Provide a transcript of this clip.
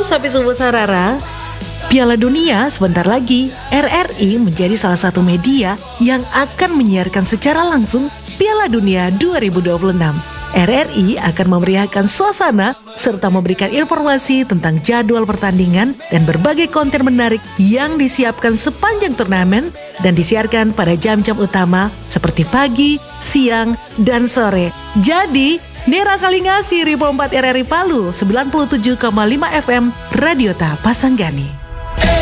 Sopi Subuh Sarara, Piala Dunia sebentar lagi. RRI menjadi salah satu media yang akan menyiarkan secara langsung Piala Dunia 2026. RRI akan memeriahkan suasana serta memberikan informasi tentang jadwal pertandingan dan berbagai konten menarik yang disiapkan sepanjang turnamen dan disiarkan pada jam-jam utama seperti pagi, siang, dan sore. Jadi, Nera Kalingasi Ripo 4 RRI Palu 97,5 FM Radiota Pasanggani.